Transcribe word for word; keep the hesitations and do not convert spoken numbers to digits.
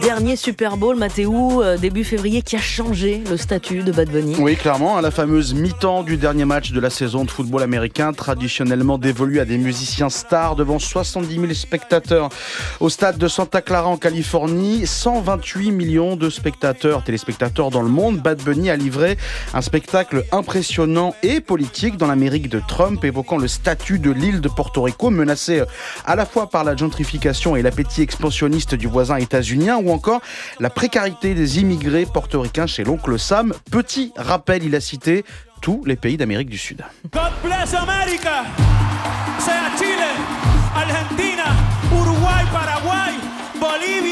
dernier Super Bowl, Mathéo, euh, début février, qui a changé le statut de Bad Bunny. Oui, clairement, à la fameuse mi-temps du dernier match de la saison de football américain, traditionnellement dévolu à des musiciens stars devant soixante-dix mille spectateurs au stade de Santa Clara en Californie, cent vingt-huit millions de spectateurs, téléspectateurs dans le monde. Bad Bunny a livré un spectacle impressionnant et politique dans l'Amérique de Trump, évoquant le statut de l'île de Porto Rico, menacée à la fois par la gentrification et l'appétit expansionniste du voisin états-unien, ou encore la précarité des immigrés portoricains chez l'oncle Sam. Petit rappel, il a cité tous les pays d'Amérique du Sud. God bless America, sea Chile, Argentina, Uruguay, Paraguay, Bolivia.